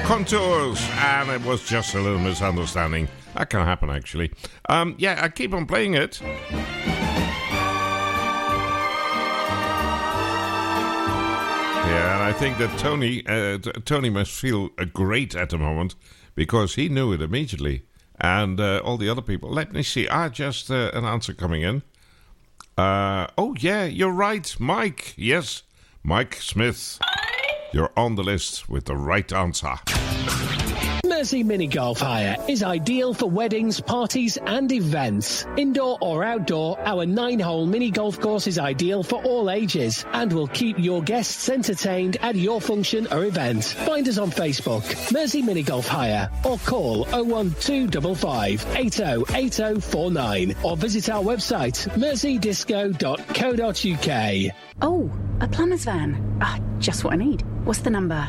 Contours, and it was just a little misunderstanding. That can happen, actually. Yeah, I keep on playing it. Yeah, and I think that Tony must feel great at the moment because he knew it immediately. And all the other people. Let me see. Just an answer coming in. Oh, yeah, you're right. Mike. Yes, Mike Smith. You're on the list with the right answer. Mersey Mini Golf Hire is ideal for weddings, parties and events. Indoor or outdoor, our 9-hole mini golf course is ideal for all ages and will keep your guests entertained at your function or event. Find us on Facebook, Mersey Mini Golf Hire, or call 01255 808049 or visit our website, merseydisco.co.uk. Oh, a plumber's van. Just what I need. What's the number?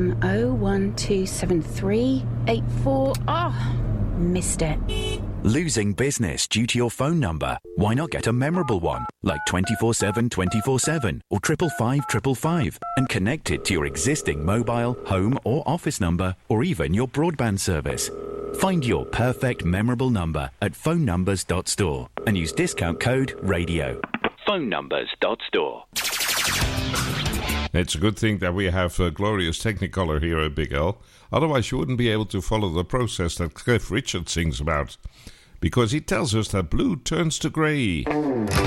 0127384. Missed it. Losing business due to your phone number? Why not get a memorable one, like 24/7 24/7 or 555 555, and connect it to your existing mobile, home or office number, or even your broadband service. Find your perfect memorable number at phonenumbers.store and use discount code RADIO. phonenumbers.store. It's a good thing that we have a glorious Technicolor here at Big L. Otherwise, you wouldn't be able to follow the process that Cliff Richard sings about. Because he tells us that blue turns to grey.